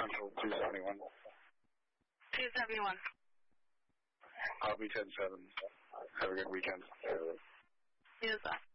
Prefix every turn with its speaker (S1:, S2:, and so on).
S1: Central 271.
S2: 271.
S1: I'll be 10-7. Have a good weekend.
S2: You as well.